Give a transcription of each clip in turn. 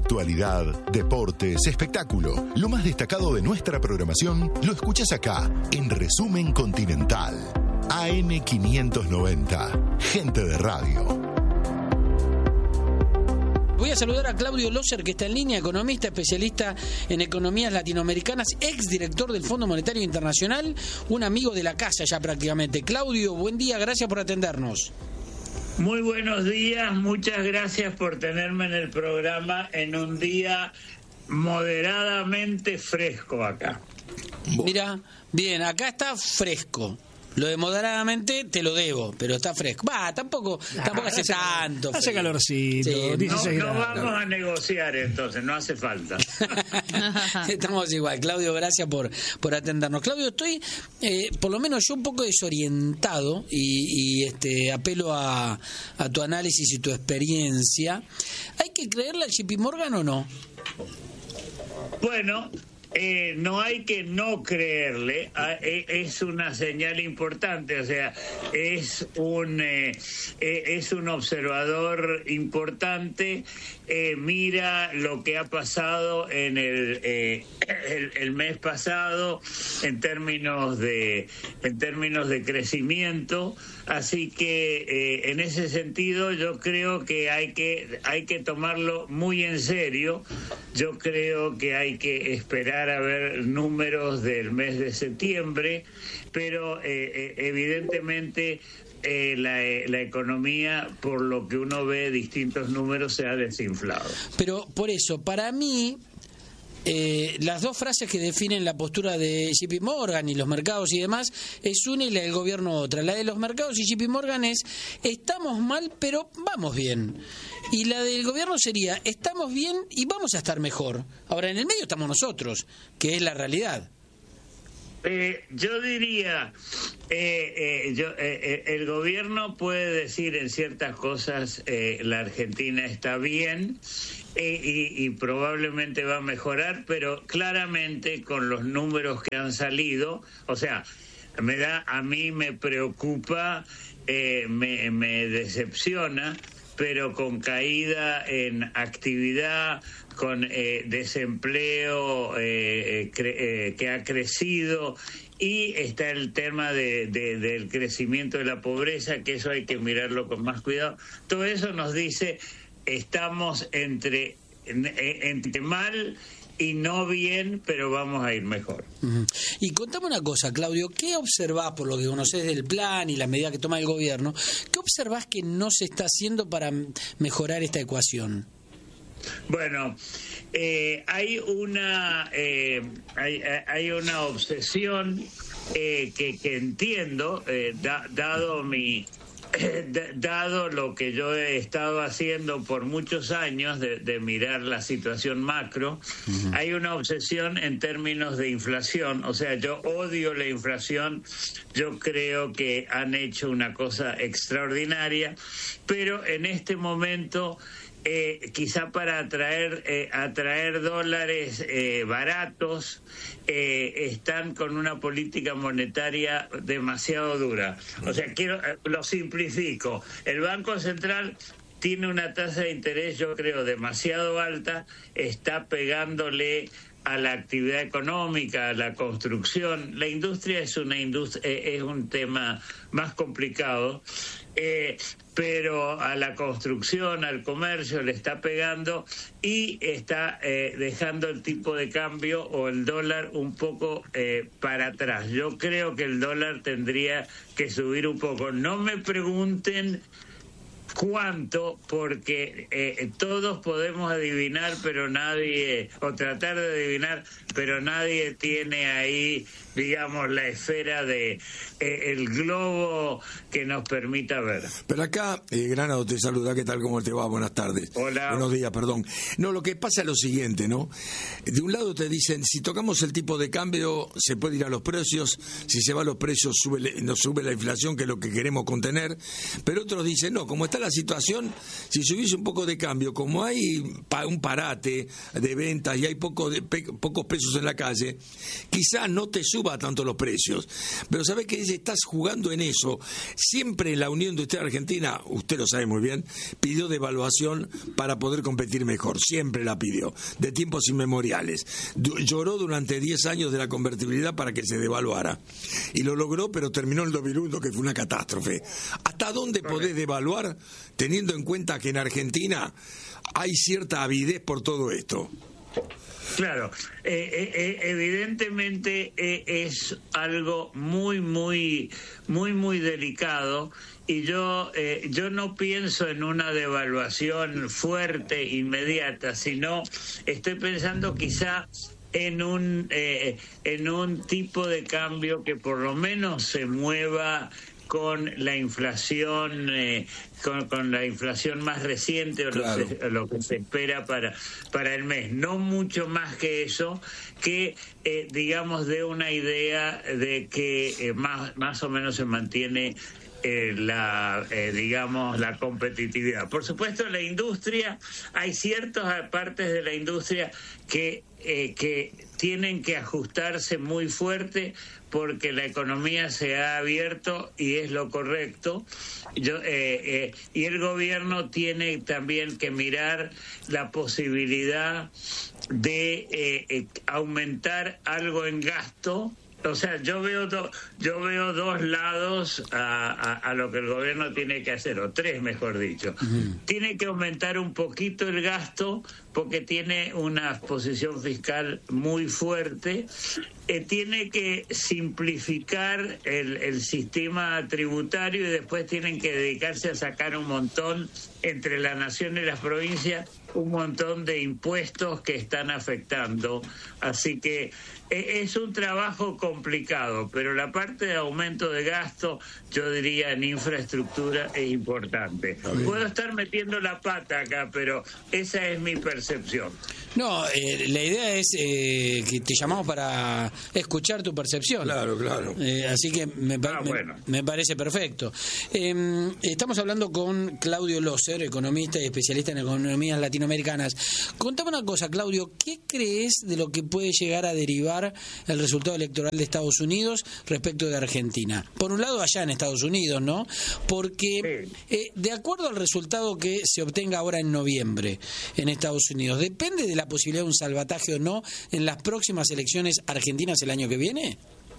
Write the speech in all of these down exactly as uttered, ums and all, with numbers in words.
Actualidad, deportes, espectáculo. Lo más destacado de nuestra programación lo escuchás acá, en Resumen Continental. A M quinientos noventa. Gente de radio. Voy a saludar a Claudio Loser, que está en línea, economista, especialista en economías latinoamericanas, exdirector del Fondo Monetario Internacional, un amigo de la casa ya prácticamente. Claudio, buen día, gracias por atendernos. Muy buenos días, muchas gracias por tenerme en el programa en un día moderadamente fresco acá. Mira, bien, acá está fresco. Lo de moderadamente te lo debo, pero está fresco. Va, tampoco, ah, tampoco hace tanto frío. Hace calorcito. Sí, no, no vamos a negociar entonces, no hace falta. Estamos igual. Claudio, gracias por, por atendernos. Claudio, estoy, eh, por lo menos yo un poco desorientado y, y este apelo a, a tu análisis y tu experiencia. ¿Hay que creerle al J P Morgan o no? Bueno... Eh, no hay que no creerle, es una señal importante, o sea, es un eh, es un observador importante, eh, mira lo que ha pasado en el, eh, el el mes pasado en términos de en términos de crecimiento, así que eh, en ese sentido yo creo que hay que hay que tomarlo muy en serio. Yo creo que hay que esperar a ver números del mes de septiembre, pero eh, evidentemente eh, la, eh, la economía, por lo que uno ve distintos números, se ha desinflado. Pero por eso, para mí, eh, las dos frases que definen la postura de J P Morgan y los mercados y demás es una y la del gobierno otra. La de los mercados y J P Morgan es estamos mal pero vamos bien. Y la del gobierno sería estamos bien y vamos a estar mejor. Ahora en el medio estamos nosotros, que es la realidad. Eh, yo diría, eh, eh, yo, eh, el gobierno puede decir en ciertas cosas eh, la Argentina está bien eh, y, y probablemente va a mejorar, pero claramente con los números que han salido, o sea, me da, a mí me preocupa, eh, me, me decepciona, pero con caída en actividad, con eh, desempleo eh, cre- eh, que ha crecido, y está el tema de, de, del crecimiento de la pobreza, que eso hay que mirarlo con más cuidado. Todo eso nos dice, estamos entre, entre mal y no bien, pero vamos a ir mejor. Uh-huh. Y contame una cosa, Claudio, ¿qué observás, por lo que conocés del plan y la medida que toma el gobierno, qué observás que no se está haciendo para mejorar esta ecuación? Bueno, eh, hay una eh, hay, hay una obsesión eh, que, que entiendo, eh, da, dado mi dado lo que yo he estado haciendo por muchos años de, de mirar la situación macro. Uh-huh. Hay una obsesión en términos de inflación, o sea, yo odio la inflación, yo creo que han hecho una cosa extraordinaria, pero en este momento Eh, quizá para atraer eh, atraer dólares eh, baratos eh, están con una política monetaria demasiado dura. O sea, quiero eh, lo simplifico. El Banco Central tiene una tasa de interés, yo creo, demasiado alta, está pegándole a la actividad económica, a la construcción. La industria es una industria, eh, es un tema más complicado. Eh, pero a la construcción, al comercio le está pegando y está eh, dejando el tipo de cambio o el dólar un poco eh, para atrás. Yo creo que el dólar tendría que subir un poco. No me pregunten cuánto, porque eh, todos podemos adivinar, pero nadie, o tratar de adivinar, pero nadie tiene ahí, digamos, la esfera de eh, el globo que nos permita ver. Pero acá, eh, Granado te saluda, ¿qué tal? ¿Cómo te va? Buenas tardes. Hola. Buenos días, perdón. No, lo que pasa es lo siguiente, ¿no? De un lado te dicen, si tocamos el tipo de cambio, se puede ir a los precios, si se va a los precios, sube, nos sube la inflación, que es lo que queremos contener, pero otros dicen, no, como está la situación, si subiese un poco de cambio, como hay un parate de ventas y hay poco de, pe, pocos pesos pesos en la calle, quizá no te suba tanto los precios. Pero ¿sabés qué dice? Estás jugando en eso. Siempre la Unión Industrial Argentina, usted lo sabe muy bien, pidió devaluación para poder competir mejor. Siempre la pidió, de tiempos inmemoriales. Du- lloró durante diez años de la convertibilidad para que se devaluara. Y lo logró, pero terminó el dos mil uno, que fue una catástrofe. ¿Hasta dónde podés devaluar teniendo en cuenta que en Argentina hay cierta avidez por todo esto? Claro, eh, eh, evidentemente eh, es algo muy, muy, muy, muy delicado, y yo, eh, yo no pienso en una devaluación fuerte, inmediata, sino estoy pensando quizá en un, eh, en un tipo de cambio que por lo menos se mueva con la inflación, eh, con, con la inflación más reciente, o claro. lo, se, lo que se espera para para el mes, no mucho más que eso, que eh, digamos dé una idea de que eh, más más o menos se mantiene Eh, la eh, digamos la competitividad. Por supuesto, la industria, hay ciertas partes de la industria que eh, que tienen que ajustarse muy fuerte porque la economía se ha abierto y es lo correcto. Yo, eh, eh, y el gobierno tiene también que mirar la posibilidad de eh, eh, aumentar algo en gasto. O sea, yo veo do, yo veo dos lados a, a, a lo que el gobierno tiene que hacer, o tres, mejor dicho. Uh-huh. Tiene que aumentar un poquito el gasto porque tiene una posición fiscal muy fuerte. Eh, tiene que simplificar el, el sistema tributario, y después tienen que dedicarse a sacar un montón, entre la nación y las provincias, un montón de impuestos que están afectando. Así que eh, es un trabajo complicado, pero la parte de aumento de gasto, yo diría en infraestructura, es importante. Puedo estar metiendo la pata acá, pero esa es mi percepción. No, eh, la idea es eh, que te llamamos para escuchar tu percepción. Claro, claro. Eh, así que me, ah, me, bueno. me parece perfecto. Eh, estamos hablando con Claudio Loser, economista y especialista en economías latinoamericanas. Contame una cosa, Claudio, ¿qué crees de lo que puede llegar a derivar el resultado electoral de Estados Unidos respecto de Argentina? Por un lado, allá en Estados Unidos, ¿no? Porque sí. eh, de acuerdo al resultado que se obtenga ahora en noviembre en Estados Unidos, ¿depende de la posibilidad de un salvataje o no en las próximas elecciones argentinas el año que viene?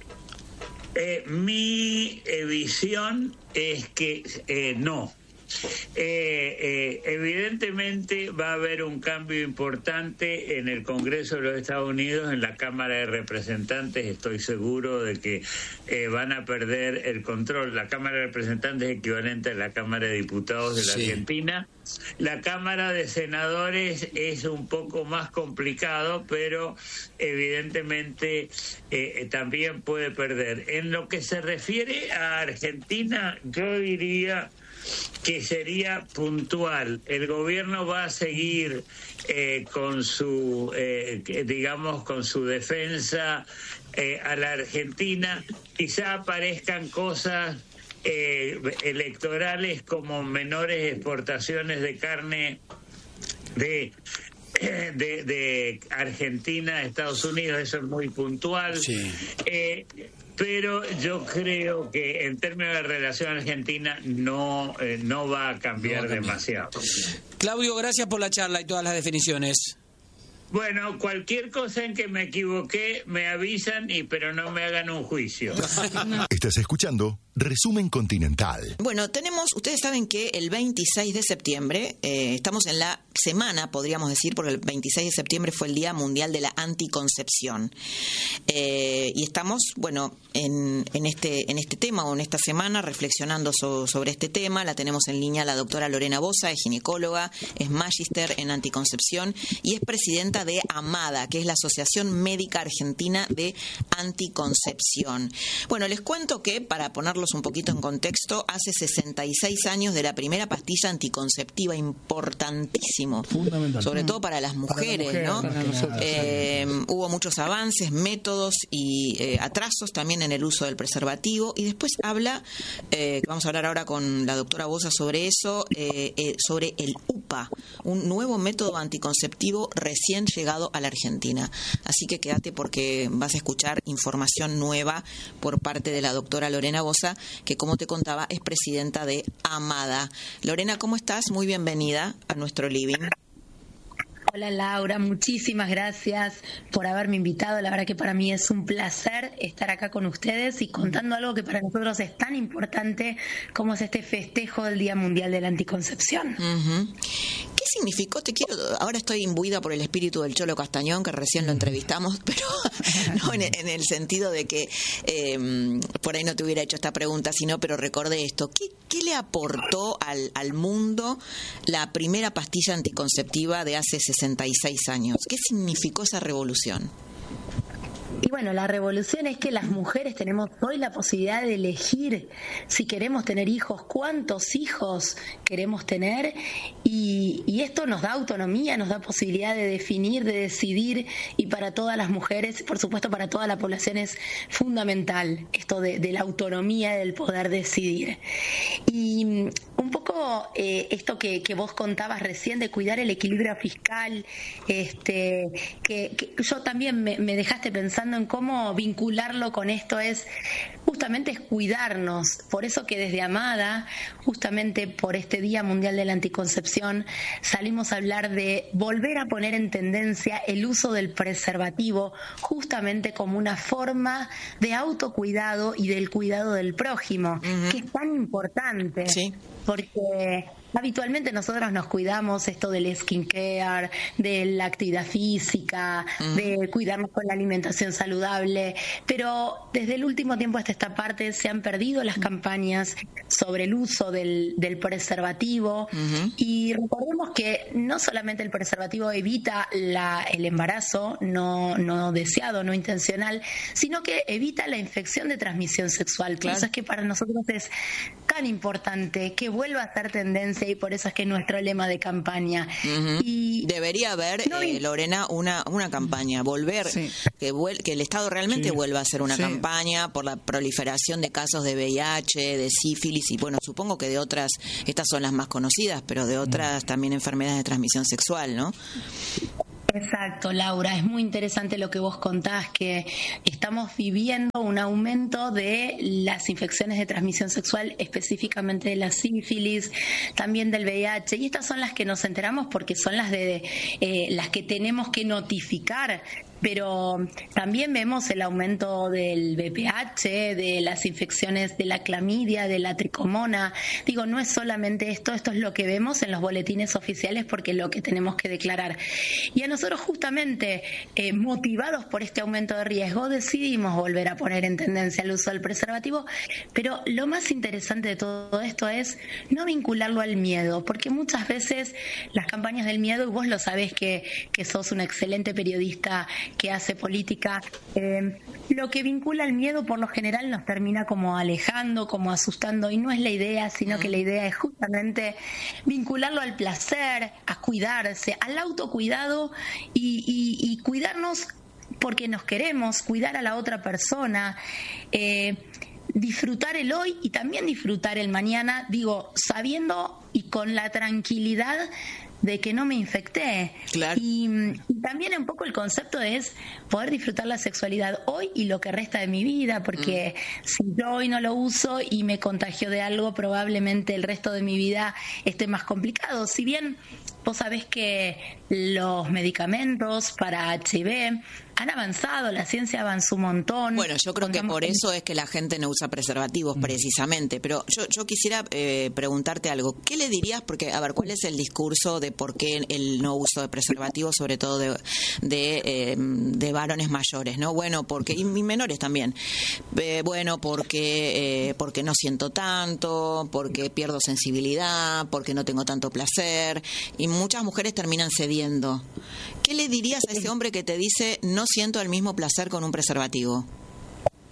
Eh, mi eh, visión es que eh, no. Eh, eh, evidentemente va a haber un cambio importante en el Congreso de los Estados Unidos, en la Cámara de Representantes. Estoy seguro de que eh, van a perder el control. La Cámara de Representantes es equivalente a la Cámara de Diputados de la sí. Argentina. La Cámara de Senadores es un poco más complicado, pero evidentemente eh, también puede perder. En lo que se refiere a Argentina, yo diría que sería puntual. El gobierno va a seguir eh, con su, eh, digamos, con su defensa eh, a la Argentina. Quizá aparezcan cosas eh, electorales como menores exportaciones de carne de De, de Argentina a Estados Unidos, eso es muy puntual. Sí. Eh, pero yo creo que en términos de relación argentina no, eh, no va a cambiar no va a demasiado. Claudio, gracias por la charla y todas las definiciones. Bueno, cualquier cosa en que me equivoqué me avisan, y pero no me hagan un juicio. Estás escuchando Resumen Continental. Bueno, tenemos, ustedes saben que el veintiséis de septiembre, eh, estamos en la semana, podríamos decir, porque el veintiséis de septiembre fue el Día Mundial de la Anticoncepción. Eh, y estamos, bueno, en, en, este, en este tema o en esta semana reflexionando so, sobre este tema. La tenemos en línea la doctora Lorena Bosa, es ginecóloga, es magíster en anticoncepción y es presidenta de AMADA, que es la Asociación Médica Argentina de Anticoncepción. Bueno, les cuento que, para ponerlo ponerlos un poquito en contexto, hace sesenta y seis años de la primera pastilla anticonceptiva, importantísimo, sobre todo para las mujeres, para la mujer, ¿no? Eh, hubo muchos avances, métodos y eh, atrasos también en el uso del preservativo, y después habla, eh, vamos a hablar ahora con la doctora Bosa sobre eso, eh, eh, sobre el U P A, un nuevo método anticonceptivo recién llegado a la Argentina. Así que quédate porque vas a escuchar información nueva por parte de la doctora Lorena Bosa, que como te contaba es presidenta de AMADA. Lorena, ¿cómo estás? Muy bienvenida a nuestro living. Hola Laura, muchísimas gracias por haberme invitado. La verdad que para mí es un placer estar acá con ustedes y contando algo que para nosotros es tan importante como es este festejo del Día Mundial de la Anticoncepción. Uh-huh. ¿Qué significó? Te quiero, ahora estoy imbuida por el espíritu del Cholo Castañón, que recién lo entrevistamos, pero no en el, en el sentido de que eh, por ahí no te hubiera hecho esta pregunta, sino, pero recordé esto. ¿Qué, qué le aportó al, al mundo la primera pastilla anticonceptiva de hace sesenta y seis años? ¿Qué significó esa revolución? Y bueno, la revolución es que las mujeres tenemos hoy la posibilidad de elegir si queremos tener hijos, cuántos hijos queremos tener, y, y esto nos da autonomía, nos da posibilidad de definir, de decidir, y para todas las mujeres, por supuesto para toda la población es fundamental esto de, de la autonomía, del poder decidir. Y un poco eh, esto que, que vos contabas recién de cuidar el equilibrio fiscal, este, que, que yo también me, me dejaste pensando en cómo vincularlo con esto, es justamente es cuidarnos. Por eso que desde AMADA, justamente por este Día Mundial de la Anticoncepción, salimos a hablar de volver a poner en tendencia el uso del preservativo, justamente como una forma de autocuidado y del cuidado del prójimo, uh-huh. que es tan importante. Sí. Porque habitualmente nosotros nos cuidamos esto del skincare, de la actividad física, uh-huh. de cuidarnos con la alimentación saludable, pero desde el último tiempo hasta esta parte se han perdido las campañas sobre el uso del, del preservativo, uh-huh. y recordemos que no solamente el preservativo evita la, el embarazo no, no deseado, no intencional, sino que evita la infección de transmisión sexual. Claro. Por eso es que para nosotros es tan importante que vuelva a ser tendencia, y por eso es que es nuestro lema de campaña. Uh-huh. Y debería haber, no, eh, Lorena, una una campaña, volver, sí. que, vuel- que el Estado realmente sí. vuelva a hacer una sí. campaña por la proliferación de casos de V I H, de sífilis, y bueno, supongo que de otras, estas son las más conocidas, pero de otras también enfermedades de transmisión sexual, ¿no? Exacto, Laura, es muy interesante lo que vos contás, que estamos viviendo un aumento de las infecciones de transmisión sexual, específicamente de la sífilis, también del V I H, y estas son las que nos enteramos porque son las de eh, las que tenemos que notificar. Pero también vemos el aumento del V P H, de las infecciones de la clamidia, de la tricomona. Digo, no es solamente esto, esto es lo que vemos en los boletines oficiales porque es lo que tenemos que declarar. Y a nosotros justamente, eh, motivados por este aumento de riesgo, decidimos volver a poner en tendencia el uso del preservativo. Pero lo más interesante de todo esto es no vincularlo al miedo, porque muchas veces las campañas del miedo, y vos lo sabés que, que sos una excelente periodista que hace política, eh, lo que vincula al miedo por lo general nos termina como alejando, como asustando, y no es la idea, sino que la idea es justamente vincularlo al placer, a cuidarse, al autocuidado y, y, y cuidarnos porque nos queremos, cuidar a la otra persona, eh, disfrutar el hoy y también disfrutar el mañana, digo, sabiendo y con la tranquilidad de que no me infecté. Claro. Y, y también un poco el concepto es poder disfrutar la sexualidad hoy y lo que resta de mi vida, porque mm. si yo hoy no lo uso y me contagio de algo, probablemente el resto de mi vida esté más complicado. Si bien vos sabés que los medicamentos para H I V han avanzado, la ciencia avanzó un montón. Bueno, yo creo que por eso es que la gente no usa preservativos, precisamente. Pero yo, yo quisiera eh, preguntarte algo. ¿Qué le dirías? Porque, a ver, ¿cuál es el discurso de por qué el no uso de preservativos, sobre todo de de, eh, de varones mayores, ¿no? Bueno, porque y menores también. Eh, bueno, porque eh, porque no siento tanto, porque pierdo sensibilidad, porque no tengo tanto placer, y muchas mujeres terminan cediendo. ¿Qué le dirías a ese hombre que te dice no siento el mismo placer con un preservativo?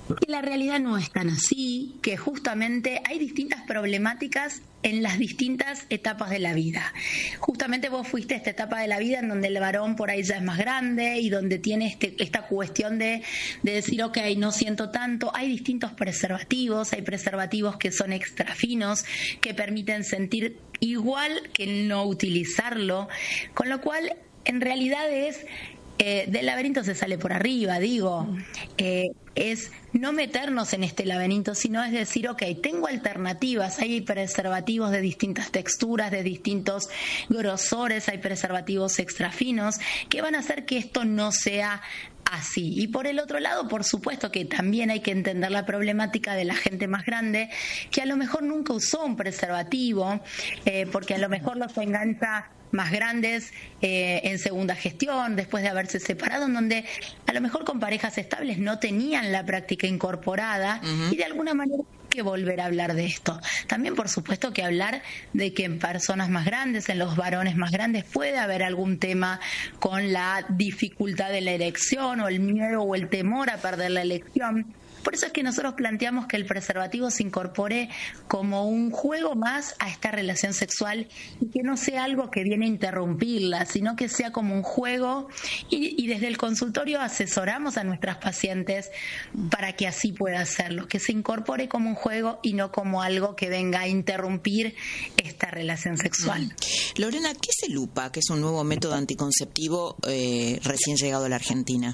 que la realidad no es tan así, que justamente hay distintas problemáticas en las distintas etapas de la vida. Justamente vos fuiste a esta etapa de la vida en donde el varón por ahí ya es más grande y donde tiene este, esta cuestión de, de decir, ok, no siento tanto. Hay distintos preservativos, hay preservativos que son extra finos, que permiten sentir igual que no utilizarlo, con lo cual en realidad es... Eh, del laberinto se sale por arriba, digo, eh, es no meternos en este laberinto, sino es decir, ok, tengo alternativas, hay preservativos de distintas texturas, de distintos grosores, hay preservativos extra finos, que van a hacer que esto no sea así. Y por el otro lado, por supuesto que también hay que entender la problemática de la gente más grande, que a lo mejor nunca usó un preservativo, eh, porque a lo mejor los engancha más grandes eh, en segunda gestión, después de haberse separado, en donde a lo mejor con parejas estables no tenían la práctica incorporada, uh-huh. y de alguna manera hay que volver a hablar de esto. También, por supuesto, que hablar de que en personas más grandes, en los varones más grandes, puede haber algún tema con la dificultad de la erección o el miedo o el temor a perder la elección. Por eso es que nosotros planteamos que el preservativo se incorpore como un juego más a esta relación sexual y que no sea algo que viene a interrumpirla, sino que sea como un juego, y, y desde el consultorio asesoramos a nuestras pacientes para que así pueda hacerlo, que se incorpore como un juego y no como algo que venga a interrumpir esta relación sexual. Mm. Lorena, ¿qué es el U P A, que es un nuevo método anticonceptivo eh, recién llegado a la Argentina?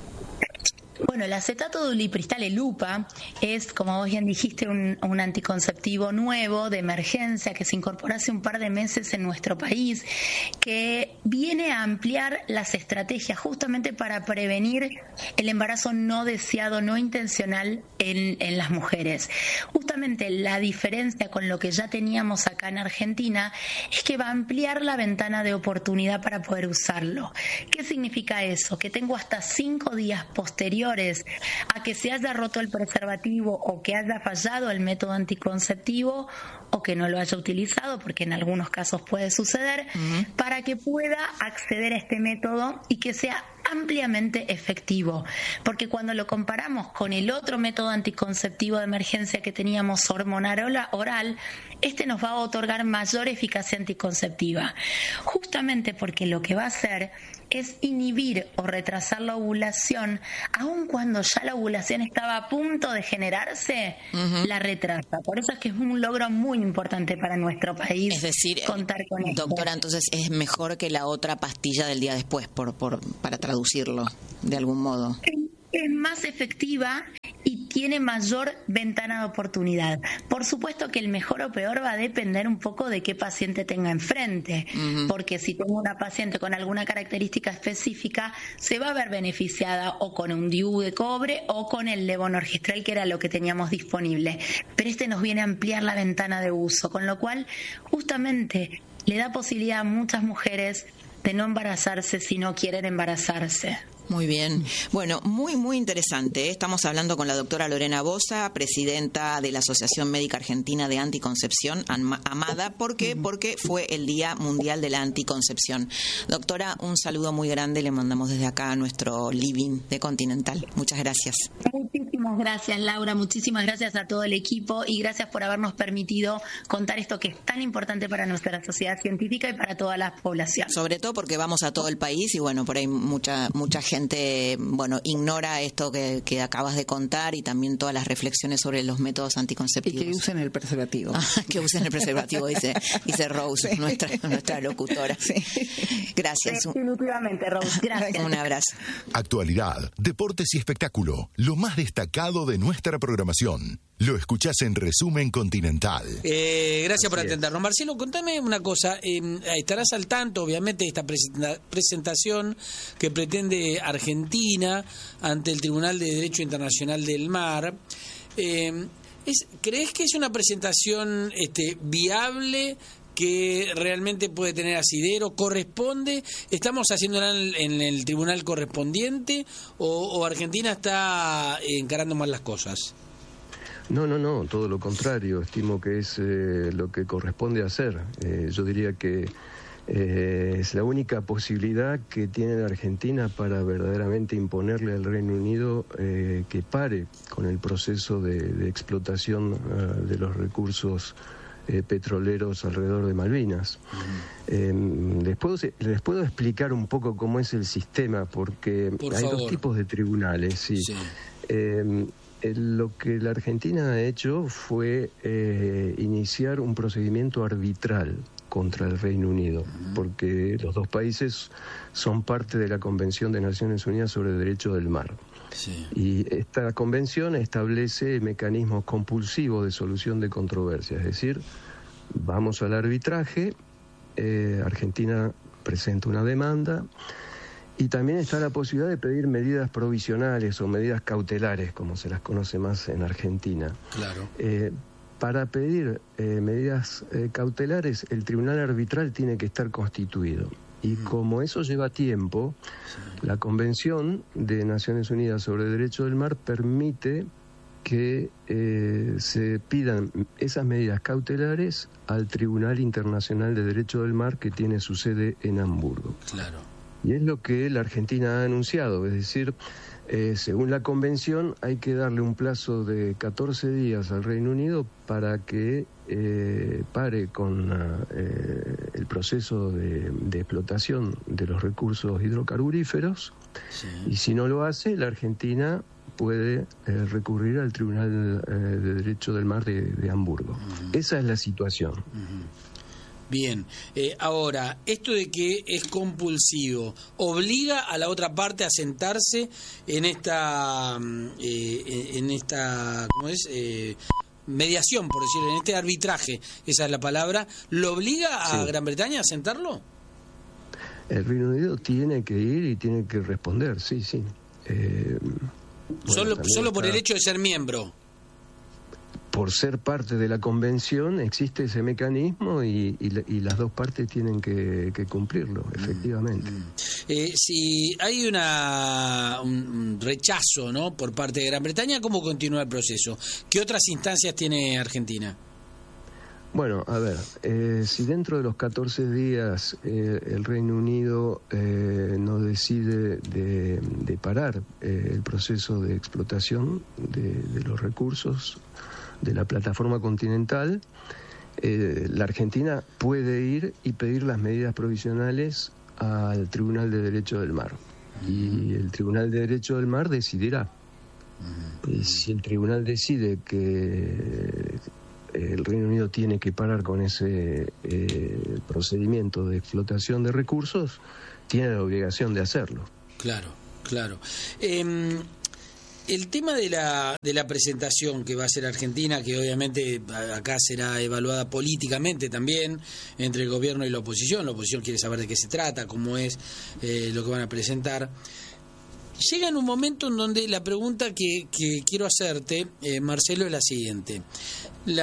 Bueno, el acetato de ulipristal, el U P A, es, como vos bien dijiste, un, un anticonceptivo nuevo de emergencia que se incorporó hace un par de meses en nuestro país, que viene a ampliar las estrategias justamente para prevenir el embarazo no deseado, no intencional en, en las mujeres. Justamente la diferencia con lo que ya teníamos acá en Argentina es que va a ampliar la ventana de oportunidad para poder usarlo. ¿Qué significa eso? Que tengo hasta cinco días posteriores a que se haya roto el preservativo o que haya fallado el método anticonceptivo o que no lo haya utilizado, porque en algunos casos puede suceder, uh-huh. para que pueda acceder a este método y que sea ampliamente efectivo, porque cuando lo comparamos con el otro método anticonceptivo de emergencia que teníamos, hormonal oral, este nos va a otorgar mayor eficacia anticonceptiva, justamente porque lo que va a hacer es inhibir o retrasar la ovulación, aun cuando ya la ovulación estaba a punto de generarse, uh-huh. la retrasa. Por eso es que es un logro muy importante para nuestro país. Es decir, contar con esto. Doctora, entonces es mejor que la otra pastilla del día después, por, por para traducirlo de algún modo. Es más efectiva y tiene mayor ventana de oportunidad. Por supuesto que el mejor o peor va a depender un poco de qué paciente tenga enfrente, uh-huh. porque si tengo una paciente con alguna característica específica, se va a ver beneficiada o con un D I U de cobre o con el levonorgestrel, que era lo que teníamos disponible. Pero este nos viene a ampliar la ventana de uso, con lo cual justamente le da posibilidad a muchas mujeres de no embarazarse si no quieren embarazarse. Muy bien. Bueno, muy, muy interesante. Estamos hablando con la doctora Lorena Bosa, presidenta de la Asociación Médica Argentina de Anticoncepción, AMADA. ¿Por qué? Porque fue el Día Mundial de la Anticoncepción. Doctora, un saludo muy grande. Le mandamos desde acá a nuestro living de Continental. Muchas gracias. Muchísimas gracias, Laura. Muchísimas gracias a todo el equipo y gracias por habernos permitido contar esto que es tan importante para nuestra sociedad científica y para toda la población. Sobre todo porque vamos a todo el país y, bueno, por ahí mucha, mucha gente gente, bueno, ignora esto que, que acabas de contar y también todas las reflexiones sobre los métodos anticonceptivos. Y que usen el preservativo. Ah, que usen el preservativo, dice, dice Rose, sí. nuestra, nuestra locutora. Sí. Gracias. Definitivamente, Rose. Gracias. Un abrazo. Actualidad, deportes y espectáculo. Lo más destacado de nuestra programación. Lo escuchás en Resumen Continental. Eh, gracias Así por atendernos. Es. Marcelo, contame una cosa. Eh, estarás al tanto, obviamente, de esta presenta- presentación que pretende Argentina ante el Tribunal de Derecho Internacional del Mar. Eh, es, ¿Crees que es una presentación este, viable, que realmente puede tener asidero? ¿Corresponde? ¿Estamos haciéndola en, en el tribunal correspondiente o, o Argentina está encarando mal las cosas? No, no, no, todo lo contrario. Estimo que es eh, lo que corresponde hacer. Eh, yo diría que Eh, es la única posibilidad que tiene la Argentina para verdaderamente imponerle al Reino Unido eh, que pare con el proceso de, de explotación uh, de los recursos eh, petroleros alrededor de Malvinas. Uh-huh. eh, les, puedo, les puedo explicar un poco cómo es el sistema, porque Por hay favor. dos tipos de tribunales. Sí. Sí. Eh, lo que la Argentina ha hecho fue eh, iniciar un procedimiento arbitral contra el Reino Unido, porque los dos países son parte de la Convención de Naciones Unidas sobre el Derecho del Mar. Sí. Y esta convención establece mecanismos compulsivos de solución de controversias, es decir, vamos al arbitraje, eh, Argentina presenta una demanda, y también está la posibilidad de pedir medidas provisionales o medidas cautelares, como se las conoce más en Argentina. Claro. Eh, Para pedir eh, medidas eh, cautelares, el tribunal arbitral tiene que estar constituido. Y mm. como eso lleva tiempo, sí. la Convención de Naciones Unidas sobre el Derecho del Mar permite que eh, se pidan esas medidas cautelares al Tribunal Internacional de Derecho del Mar, que tiene su sede en Hamburgo. Claro. Y es lo que la Argentina ha anunciado, es decir, Eh, según la Convención, hay que darle un plazo de catorce días al Reino Unido para que eh, pare con eh, el proceso de, de explotación de los recursos hidrocarburíferos. Sí. Y si no lo hace, la Argentina puede eh, recurrir al Tribunal eh, de Derecho del Mar de, de Hamburgo. Uh-huh. Esa es la situación. Uh-huh. Bien, eh, ahora, esto de que es compulsivo, ¿obliga a la otra parte a sentarse en esta, eh, en esta, ¿cómo es? Eh, mediación, por decirlo, en este arbitraje, esa es la palabra, ¿lo obliga a sí. Gran Bretaña a sentarlo? El Reino Unido tiene que ir y tiene que responder, sí, sí. Eh, solo bueno, solo por está... el hecho de ser miembro. Por ser parte de la convención existe ese mecanismo y, y, y las dos partes tienen que, que cumplirlo, efectivamente. Mm, mm. Eh, si hay una un rechazo, ¿no?, por parte de Gran Bretaña, ¿cómo continúa el proceso? ¿Qué otras instancias tiene Argentina? Bueno, a ver, eh, si dentro de los catorce días eh, el Reino Unido eh, no decide de, de parar eh, el proceso de explotación de, de los recursos de la plataforma continental, eh, la Argentina puede ir y pedir las medidas provisionales al Tribunal de Derecho del Mar. Uh-huh. Y el Tribunal de Derecho del Mar decidirá. Uh-huh. Y si el tribunal decide que el Reino Unido tiene que parar con ese eh, procedimiento de explotación de recursos, tiene la obligación de hacerlo. Claro, claro. Eh... El tema de la de la presentación que va a hacer Argentina, que obviamente acá será evaluada políticamente también entre el gobierno y la oposición, la oposición quiere saber de qué se trata, cómo es eh, lo que van a presentar. Llega en un momento en donde la pregunta que, que quiero hacerte, eh, Marcelo, es la siguiente. La